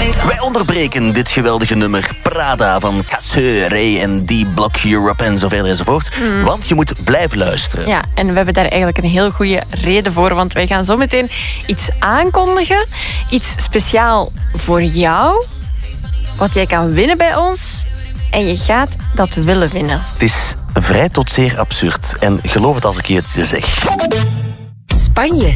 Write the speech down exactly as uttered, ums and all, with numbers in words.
Wij onderbreken dit geweldige nummer Prada van Casseur, Ray en D-Block Europe en zo verder enzovoort. Mm. Want je moet blijven luisteren. Ja, en we hebben daar eigenlijk een heel goede reden voor. Want wij gaan zo meteen iets aankondigen. Iets speciaal voor jou. Wat jij kan winnen bij ons. En je gaat dat willen winnen. Het is vrij tot zeer absurd. En geloof het als ik je het zeg. Spanje.